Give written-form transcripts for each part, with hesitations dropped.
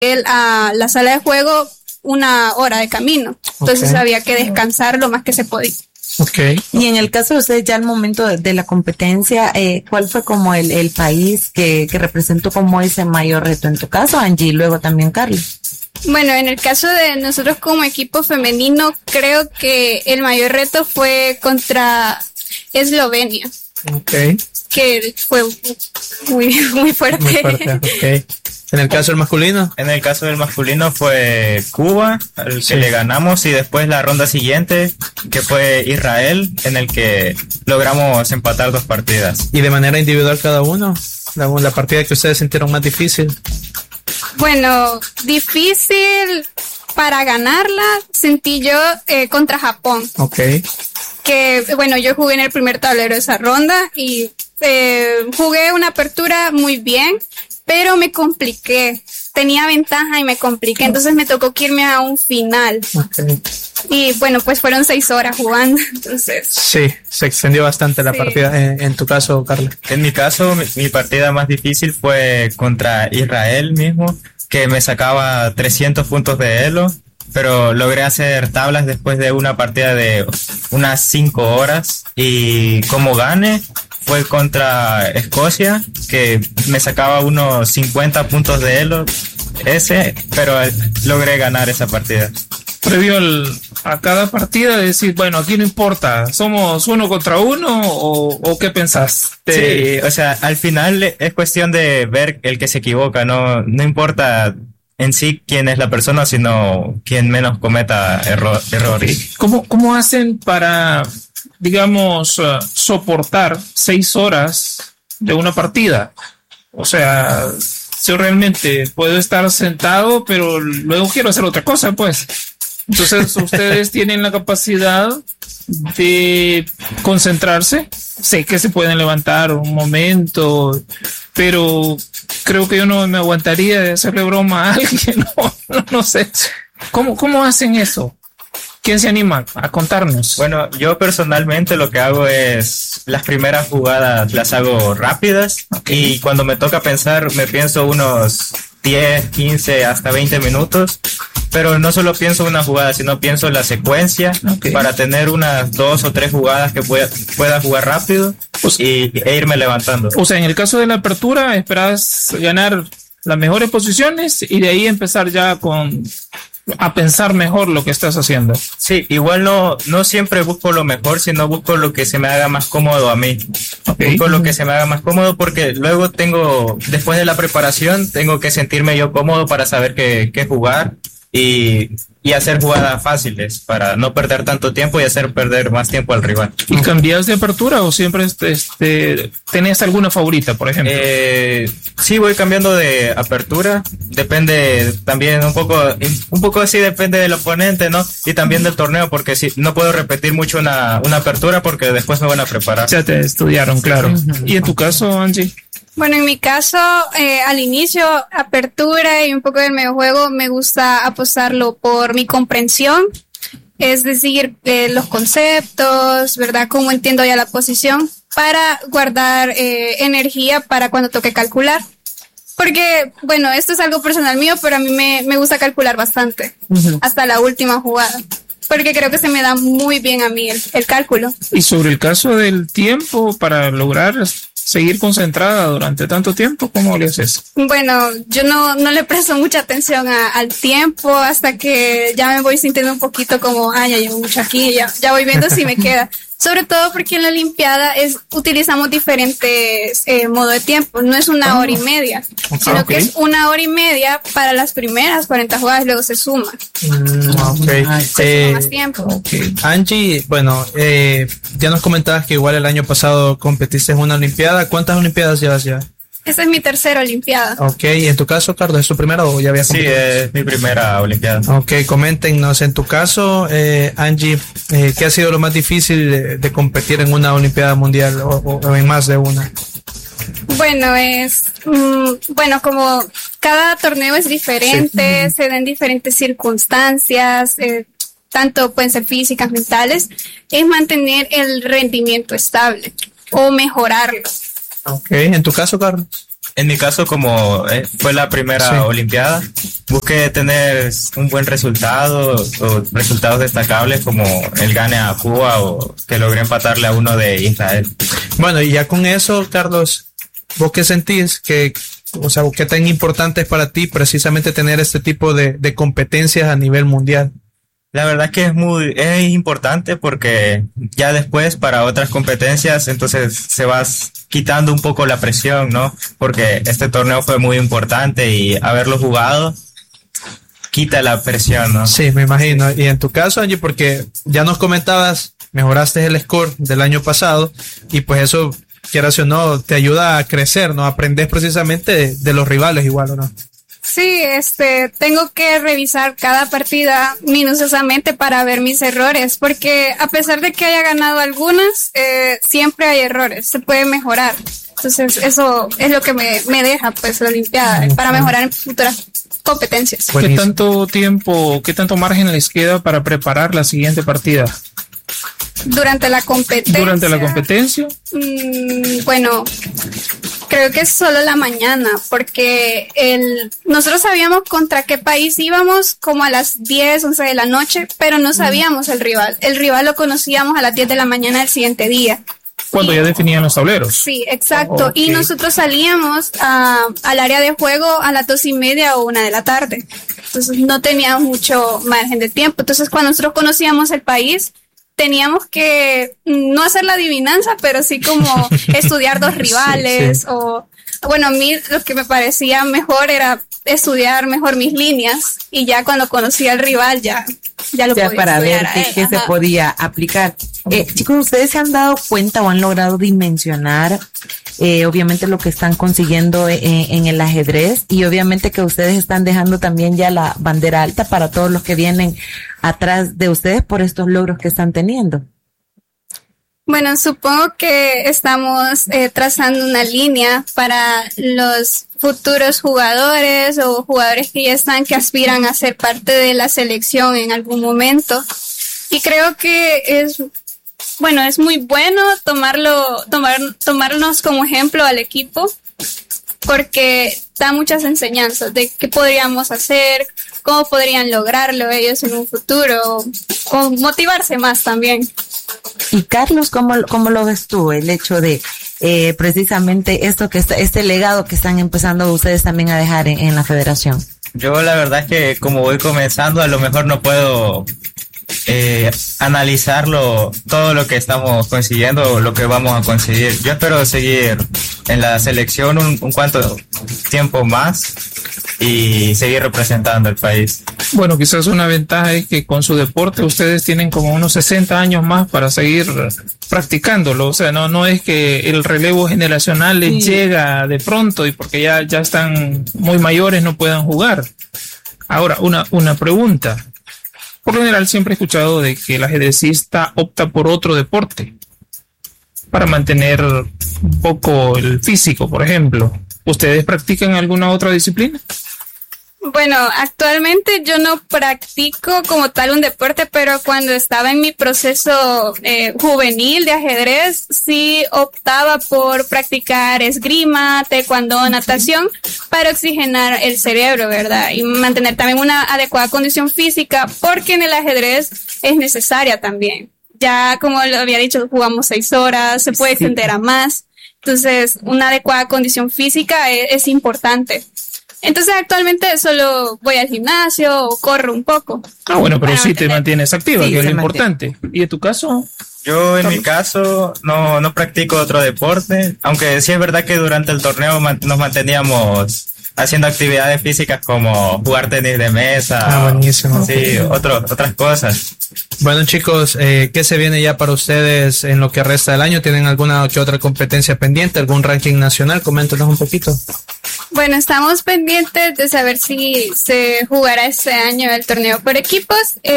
a la sala de juego 1 hora de camino. Entonces había que descansar lo más que se podía. Okay. Y en el caso de ustedes, ya al momento de la competencia, ¿cuál fue como el país que representó como ese mayor reto? En tu caso, Angie, y luego también Carlos. Bueno, en el caso de nosotros como equipo femenino, creo que el mayor reto fue contra Eslovenia. Okay. Que fue muy fuerte. Muy fuerte, okay. ¿En el caso del masculino? En el caso del masculino fue Cuba, al que le ganamos, y después la ronda siguiente, que fue Israel, en el que logramos empatar 2 partidas. ¿Y de manera individual cada uno? La partida que ustedes sintieron más difícil. Bueno, difícil para ganarla sentí yo contra Japón. Okay. Que, bueno, yo jugué en el primer tablero de esa ronda y jugué una apertura muy bien, pero me compliqué. Tenía ventaja y me compliqué, entonces me tocó que irme a un final. Okay. Y bueno, pues fueron 6 horas jugando, entonces. Sí, se extendió bastante la partida. En tu caso, Carlos. En mi caso, mi partida más difícil fue contra Israel mismo, que me sacaba 300 puntos de elo, pero logré hacer tablas después de una partida de unas 5 horas, y como gané fue contra Escocia, que me sacaba unos 50 puntos de elo pero logré ganar esa partida. Previo a cada partida, decir, bueno, aquí no importa, ¿somos 1 contra 1 o qué pensás? Sí, o sea, al final es cuestión de ver el que se equivoca, no importa en sí quién es la persona, sino quién menos cometa errores. ¿Cómo hacen para, digamos, soportar 6 horas de una partida? O sea, yo realmente puedo estar sentado, pero luego quiero hacer otra cosa, pues. Entonces, ustedes tienen la capacidad de concentrarse. Sé que se pueden levantar un momento, pero creo que yo no me aguantaría de hacerle broma a alguien. No sé. ¿Cómo hacen eso? ¿Quién se anima a contarnos? Bueno, yo personalmente lo que hago es las primeras jugadas las hago rápidas, y cuando me toca pensar me pienso unos 10, 15, hasta 20 minutos, pero no solo pienso una jugada, sino pienso la secuencia para tener unas 2 o 3 jugadas que pueda jugar rápido e irme levantando. O sea, en el caso de la apertura esperas ganar las mejores posiciones y de ahí empezar ya a pensar mejor lo que estás haciendo. Sí, igual no siempre busco lo mejor, sino busco lo que se me haga más cómodo a mí. Busco lo que se me haga más cómodo, porque luego después de la preparación, tengo que sentirme yo cómodo para saber qué jugar y hacer jugadas fáciles para no perder tanto tiempo y hacer perder más tiempo al rival. ¿Y cambias de apertura o siempre tenés alguna favorita, por ejemplo? Sí, voy cambiando de apertura, depende también un poco así, depende del oponente, ¿no? Y también del torneo, porque si no puedo repetir mucho una apertura porque después me van a preparar. Ya te estudiaron, claro. ¿Y en tu caso, Angie? Bueno, en mi caso, al inicio, apertura y un poco del mediojuego, me gusta apostarlo por mi comprensión, es decir, los conceptos, ¿verdad? Cómo entiendo ya la posición, para guardar energía para cuando toque calcular. Porque, bueno, esto es algo personal mío, pero a mí me gusta calcular bastante, hasta la última jugada, porque creo que se me da muy bien a mí el cálculo. Y sobre el caso del tiempo, para lograr seguir concentrada durante tanto tiempo, ¿cómo le haces? Bueno, yo no le presto mucha atención al tiempo hasta que ya me voy sintiendo un poquito como, ya llevo mucho aquí, ya voy viendo si me queda. Sobre todo porque en la Olimpiada utilizamos diferentes modos de tiempo. No es 1 hora y media, sino que es 1 hora y media para las primeras 40 jugadas y luego se suma. Se suma más tiempo. Angie, bueno, ya nos comentabas que igual el año pasado competiste en una Olimpiada. ¿Cuántas Olimpiadas llevas ya? Esta es mi 3ª Olimpiada. Ok, ¿y en tu caso, Carlos, es tu primera o ya habías competido? Sí, es mi primera Olimpiada. Ok, coméntenos, en tu caso, Angie, ¿qué ha sido lo más difícil de competir en una Olimpiada Mundial o en más de una? Bueno, como cada torneo es diferente, se dan diferentes circunstancias, tanto pueden ser físicas, mentales, es mantener el rendimiento estable o mejorarlo. Ok, ¿en tu caso, Carlos? En mi caso, como fue la primera Sí. Olimpiada, busqué tener un buen resultado o resultados destacables como el gane a Cuba o que logré empatarle a uno de Israel. Bueno, y ya con eso, Carlos, ¿vos qué sentís o sea, qué tan importante es para ti precisamente tener este tipo de competencias a nivel mundial? La verdad que es importante porque ya después para otras competencias entonces se va quitando un poco la presión, ¿no? Porque este torneo fue muy importante y haberlo jugado quita la presión, ¿no? Sí, me imagino. Y en tu caso, Angie, porque ya nos comentabas, mejoraste el score del año pasado y pues eso, quieras o no, te ayuda a crecer, ¿no? Aprendes precisamente de los rivales igual, ¿o no? Sí, tengo que revisar cada partida minuciosamente para ver mis errores, porque a pesar de que haya ganado algunas, siempre hay errores, se puede mejorar. Entonces, eso es lo que me deja, pues, la Olimpiada, para mejorar en futuras competencias. ¿Qué Buenísimo. tanto tiempo, qué tanto margen les queda para preparar la siguiente partida? Durante la competencia. Durante la competencia. Bueno, creo que es solo la mañana, porque nosotros sabíamos contra qué país íbamos como a las 10, 11 de la noche, pero no sabíamos el rival. El rival lo conocíamos a las 10 de la mañana del siguiente día. Cuando ya definían los tableros. Sí, exacto. Ok. Y nosotros salíamos al área de juego a las 2:30 o 1 de la tarde. Entonces no teníamos mucho margen de tiempo. Entonces cuando nosotros conocíamos el país, teníamos que no hacer la adivinanza, pero sí como estudiar dos rivales sí. o, bueno, a mí lo que me parecía mejor era estudiar mejor mis líneas y ya cuando conocía al rival ya lo Ya podía para ver estudiar a él. qué se Ajá. podía aplicar. Chicos, ¿ustedes se han dado cuenta o han logrado dimensionar obviamente lo que están consiguiendo en el ajedrez y obviamente que ustedes están dejando también ya la bandera alta para todos los que vienen atrás de ustedes por estos logros que están teniendo? Bueno, supongo que estamos trazando una línea para los futuros jugadores o jugadores que ya están, que aspiran a ser parte de la selección en algún momento. Y creo que es muy bueno tomarnos como ejemplo al equipo, porque da muchas enseñanzas de qué podríamos hacer, cómo podrían lograrlo ellos en un futuro, o motivarse más también. Y Carlos, ¿cómo lo ves tú? El hecho de precisamente este legado que están empezando ustedes también a dejar en la federación. Yo la verdad es que como voy comenzando a lo mejor no puedo analizarlo todo lo que estamos consiguiendo o lo que vamos a conseguir. Yo espero seguir en la selección un cuanto tiempo más y seguir representando el país. Bueno, quizás una ventaja es que con su deporte ustedes tienen como unos 60 años más para seguir practicándolo. O sea, no es que el relevo generacional les llega de pronto y porque ya están muy mayores no puedan jugar. Ahora, una pregunta. Por lo general siempre he escuchado de que el ajedrecista opta por otro deporte para mantener un poco el físico, por ejemplo. ¿Ustedes practican alguna otra disciplina? Bueno, actualmente yo no practico como tal un deporte, pero cuando estaba en mi proceso juvenil de ajedrez, sí optaba por practicar esgrima, taekwondo, natación, para oxigenar el cerebro, ¿verdad? Y mantener también una adecuada condición física, porque en el ajedrez es necesaria también. Ya, como lo había dicho, jugamos 6 horas, se puede extender a más. Entonces, una adecuada condición física es importante. Entonces actualmente solo voy al gimnasio o corro un poco. Ah, bueno, pero Para sí te mantener- mantienes activa, Sí, que es lo se importante. ¿Y en tu caso? Yo en mi caso no practico otro deporte, aunque sí es verdad que durante el torneo nos manteníamos haciendo actividades físicas como jugar tenis de mesa. Ah, buenísimo. Sí, otras cosas. Bueno, chicos, ¿qué se viene ya para ustedes en lo que resta del año? ¿Tienen alguna que otra competencia pendiente? ¿Algún ranking nacional? Coméntanos un poquito. Bueno, estamos pendientes de saber si se jugará este año el torneo por equipos.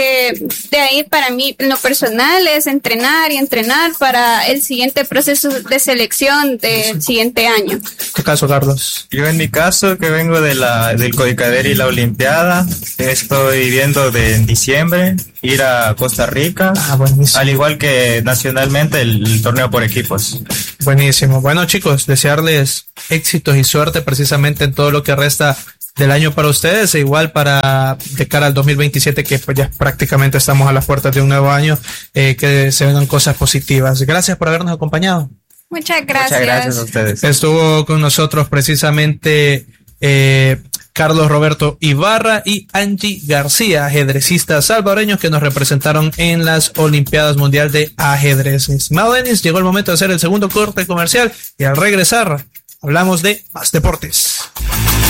De ahí, para mí, en lo personal, es entrenar y entrenar para el siguiente proceso de selección del siguiente año. ¿En tu caso, Carlos? Yo en mi caso, que vengo del Codicader y la Olimpiada, estoy viendo en diciembre ir a Costa Rica, Ah, buenísimo. al igual que nacionalmente el torneo por equipos. Buenísimo. Bueno, chicos, desearles éxitos y suerte precisamente en todo lo que resta del año para ustedes, e igual para de cara al 2027, que pues ya prácticamente estamos a las puertas de un nuevo año, que se vengan cosas positivas. Gracias por habernos acompañado. Muchas gracias. Muchas gracias a ustedes. Estuvo con nosotros precisamente Carlos Roberto Ibarra y Angie García, ajedrecistas salvadoreños que nos representaron en las Olimpiadas Mundial de Ajedrez. Estimado Denis, llegó el momento de hacer el segundo corte comercial y al regresar hablamos de más deportes.